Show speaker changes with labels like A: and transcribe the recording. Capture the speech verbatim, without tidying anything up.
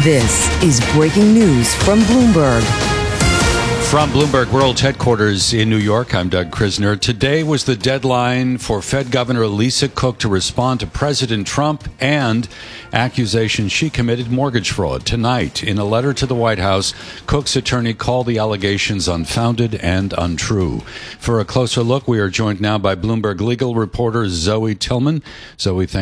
A: This is breaking news from Bloomberg.
B: From Bloomberg World Headquarters in New York, I'm Doug Krisner. Today was the deadline for Fed Governor Lisa Cook to respond to President Trump and accusations she committed mortgage fraud. Tonight, in a letter to the White House, Cook's attorney called the allegations unfounded and untrue. For a closer look, we are joined now by Bloomberg legal reporter Zoe Tillman. Zoe, thank